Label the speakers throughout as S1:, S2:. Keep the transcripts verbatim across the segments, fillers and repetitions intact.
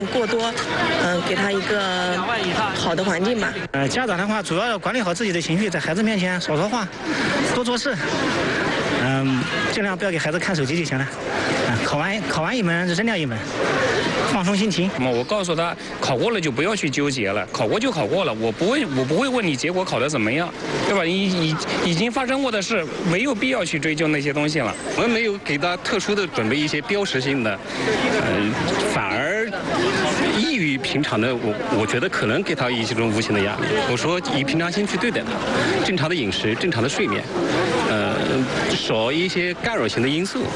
S1: 过多，嗯、呃，给他一个好的环境吧。
S2: 呃，家长的话，主要要管理好自己的情绪，在孩子面前少说话，多做事。嗯，尽量不要给孩子看手机就行了。啊，考完考完一门就扔掉一门，放松心情。
S3: 那么我告诉他，考过了就不要去纠结了，考过就考过了，我不会我不会问你结果考得怎么样，对吧？已已已经发生过的事，没有必要去追究那些东西了。
S4: 我们没有给他特殊的准备一些标识性的，呃，反而异于平常的，我我觉得可能给他一种无形的压力。我说以平常心去对待他，正常的饮食，正常的睡眠，呃，少一些干扰性的因素。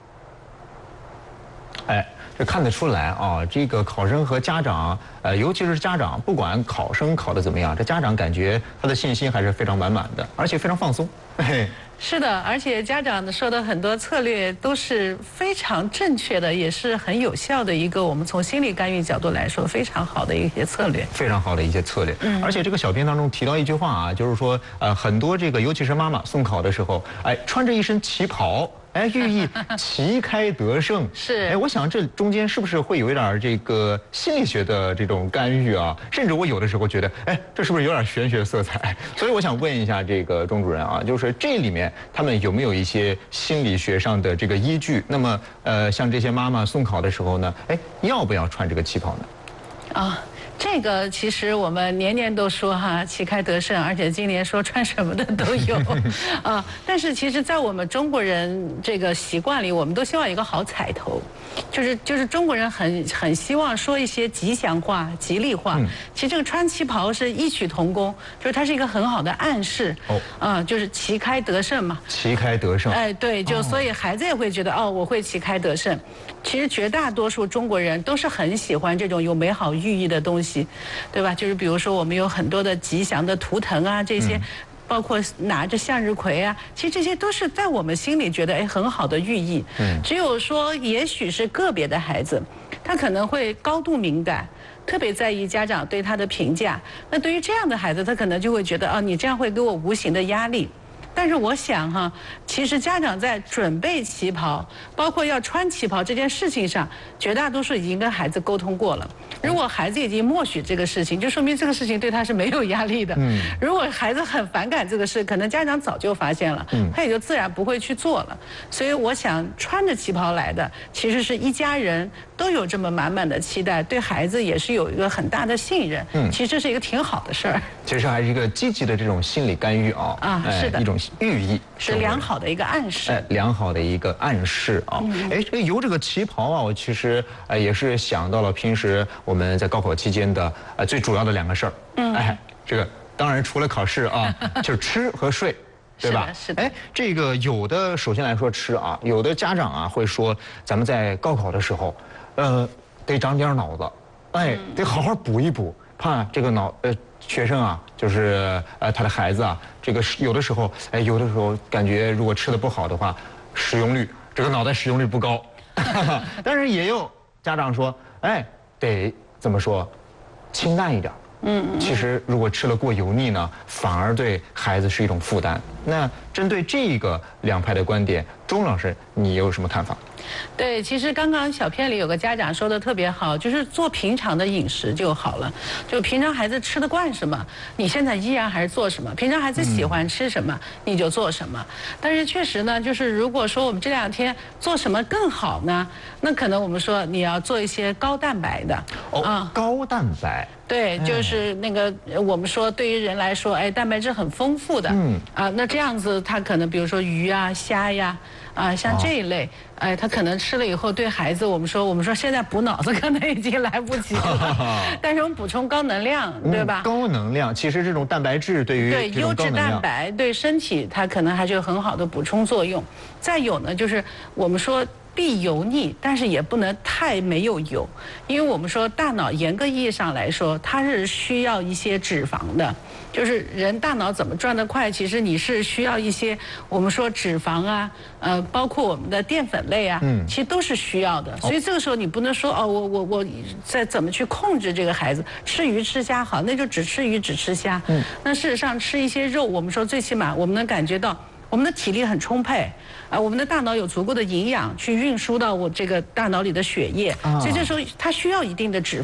S5: 哎，这看得出来啊，这个考生和家长，呃，尤其是家长，不管考生考得怎么样，这家长感觉他的信心还是非常满满的，而且非常放松。嘿。
S6: 是的，而且家长说的很多策略都是非常正确的，也是很有效的一个我们从心理干预角度来说非常好的一些策略。
S5: 非常好的一些策略。嗯。而且这个小编当中提到一句话啊，就是说，呃，很多这个尤其是妈妈送考的时候，哎，穿着一身旗袍。哎，寓意旗开得胜。
S6: 是。
S5: 哎，我想这中间是不是会有一点这个心理学的这种干预啊？甚至我有的时候觉得，哎，这是不是有点玄学色彩？所以我想问一下这个钟主任啊，就是这里面他们有没有一些心理学上的这个依据？那么，呃，像这些妈妈送考的时候呢，哎，要不要穿这个旗袍呢？
S6: 啊。这个其实我们年年都说哈，旗开得胜，而且今年说穿什么的都有，啊，但是其实，在我们中国人这个习惯里，我们都希望有一个好彩头，就是就是中国人很很希望说一些吉祥话、吉利话。嗯、其实这个穿旗袍是异曲同工，就是它是一个很好的暗示。哦，啊，就是旗开得胜嘛。
S5: 旗开得胜。
S6: 哎，对，就所以孩子也会觉得哦，我会旗开得胜。其实绝大多数中国人都是很喜欢这种有美好寓意的东西，对吧？就是比如说我们有很多的吉祥的图腾啊，这些，包括拿着向日葵啊，其实这些都是在我们心里觉得哎很好的寓意。嗯，只有说也许是个别的孩子，他可能会高度敏感。特别在意家长对他的评价，那对于这样的孩子，他可能就会觉得，哦，你这样会给我无形的压力。但是我想哈，其实家长在准备旗袍，包括要穿旗袍这件事情上，绝大多数已经跟孩子沟通过了。如果孩子已经默许这个事情，就说明这个事情对他是没有压力的。嗯。如果孩子很反感这个事，可能家长早就发现了，嗯，他也就自然不会去做了。所以我想，穿着旗袍来的，其实是一家人都有这么满满的期待，对孩子也是有一个很大的信任。嗯。其实这是一个挺好的事儿。
S5: 其实还是一个积极的这种心理干预啊。
S6: 啊，是的。
S5: 一种寓意
S6: 是良好的一个暗示，
S5: 哎，良好的一个暗示啊。哎，这个由这个旗袍啊，我其实呃也是想到了平时我们在高考期间的呃最主要的两个事儿。嗯，哎，这个当然除了考试啊，就是吃和睡，对吧？
S6: 是的。
S5: 哎，这个有的首先来说吃啊，有的家长啊会说，咱们在高考的时候，呃，得长点脑子，哎，得好好补一补，怕这个脑呃。学生啊，就是呃他的孩子啊，这个有的时候，哎，有的时候感觉如果吃的不好的话，使用率这个脑袋使用率不高，但是也有家长说，哎，得怎么说，清淡一点。嗯，其实如果吃了过油腻呢，反而对孩子是一种负担。那针对这个两派的观点，钟老师你有什么看法？
S6: 对，其实刚刚小片里有个家长说的特别好，就是做平常的饮食就好了。就平常孩子吃得惯什么，你现在依然还是做什么；平常孩子喜欢吃什么，你就做什么。但是确实呢，就是如果说我们这两天做什么更好呢，那可能我们说你要做一些高蛋白的。
S5: 哦，啊，高蛋白。
S6: 对，就是那个我们说对于人来说，哎，蛋白质很丰富的。嗯。啊，那这样子他可能比如说鱼啊、虾呀。啊，像这一类，哎，他可能吃了以后对孩子，我们说，我们说现在补脑子可能已经来不及了，但是我们补充高能量，对吧？
S5: 高能量，其实这种蛋白质对于
S6: 对优质蛋白对身体它可能还是有很好的补充作用。再有呢，就是我们说。必油腻，但是也不能太没有油，因为我们说大脑严格意义上来说，它是需要一些脂肪的，就是人大脑怎么转得快，其实你是需要一些我们说脂肪啊，呃，包括我们的淀粉类啊，嗯，其实都是需要的。所以这个时候你不能说哦，我我我在怎么去控制这个孩子吃鱼吃虾好，那就只吃鱼只吃虾。嗯，那事实上吃一些肉，我们说最起码我们能感觉到。 我们的体力很充沛，啊，我们的大脑有足够的营养去运输到我这个大脑里的血液，所以这时候它需要一定的脂肪。